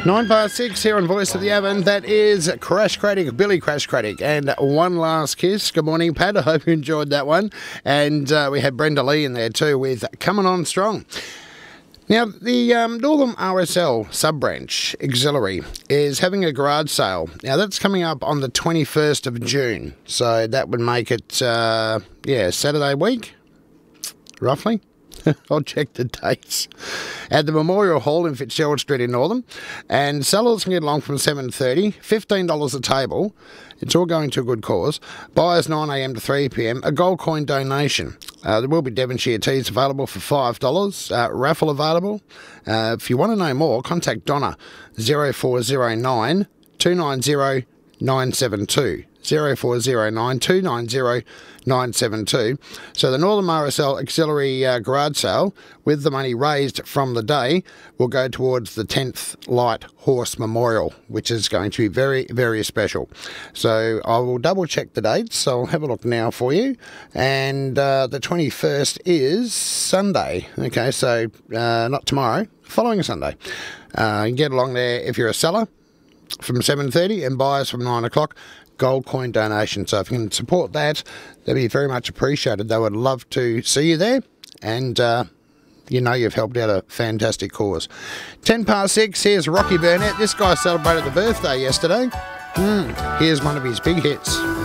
9 past 6 here on Voice of the Avon. That is Crash Craddock, Billy Crash Craddock, and One Last Kiss. Good morning, Pat. I hope you enjoyed that one. And we had Brenda Lee in there too with Coming On Strong. Now, the Northern RSL sub-branch, Auxiliary, is having a garage sale. Now, that's coming up on the 21st of June. So that would make it, Saturday week, roughly. I'll check the dates. At the Memorial Hall in Fitzgerald Street in Northern. And sellers can get along from 7:30, $15 a table. It's all going to a good cause. Buyers 9am to 3pm. A gold coin donation. There will be Devonshire teas available for $5. Raffle available. If you want to know more, contact Donna 0409 290 972. 0409 290 972. So the Northern RSL Auxiliary garage sale, with the money raised from the day, will go towards the 10th Light Horse Memorial, which is going to be very, very special. So I will double check the dates. So I'll have a look now for you. And the 21st is Sunday. Okay, so not tomorrow, following Sunday. You can get along there if you're a seller from 7:30 and buyers from 9 o'clock. Gold coin donation. So if you can support that, that'd be very much appreciated. They would love to see you there, and you've helped out a fantastic cause. 10 past 6, here's Rocky Burnett. This guy celebrated the birthday yesterday. Here's one of his big hits.